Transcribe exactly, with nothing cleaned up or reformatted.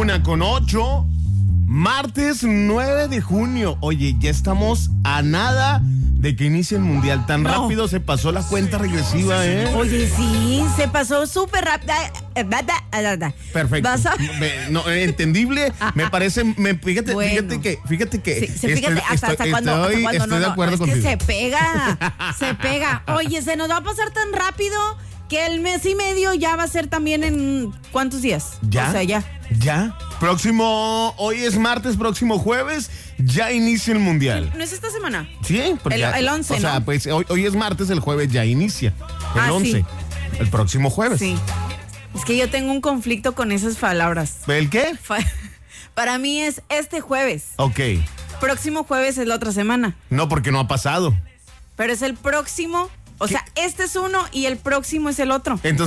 una con ocho. Martes nueve de junio. Oye, ya estamos a nada de que inicie el mundial. Tan No. rápido se pasó la cuenta regresiva, ¿eh? Oye, sí, se pasó súper rápido. Perfecto. Vas a- Me- no, entendible. Me parece, me, fíjate, Bueno. fíjate que, fíjate que. Sí, sí, fíjate, estoy- hasta, hasta estoy- cuando, hasta estoy- cuando estoy no, de no, acuerdo es contigo. que se pega, se pega. Oye, se nos va a pasar tan rápido que el mes y medio ya va a ser también en ¿cuántos días? ¿Ya? O sea, ya. Ya. Próximo, hoy es martes, próximo jueves, ya inicia el mundial. ¿No es esta semana? Sí, porque El- ya- el once, O sea, ¿no? pues hoy, hoy es martes, el jueves ya inicia. El Ah, once. sí. El próximo jueves. Sí. Es que yo tengo un conflicto con esas palabras. ¿El qué? Fa- Para mí es este jueves. Ok. Próximo jueves es la otra semana. No, porque no ha pasado. Pero es el próximo. O ¿Qué? sea, este es uno y el próximo es el otro. Entonces,